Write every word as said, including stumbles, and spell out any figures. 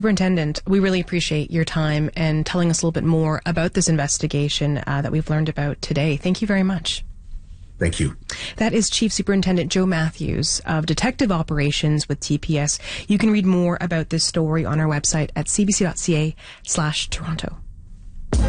Superintendent, we really appreciate your time and telling us a little bit more about this investigation uh, that we've learned about today. Thank you very much. Thank you. That is Chief Superintendent Joe Matthews of Detective Operations with T P S. You can read more about this story on our website at c b c dot c a slash Toronto.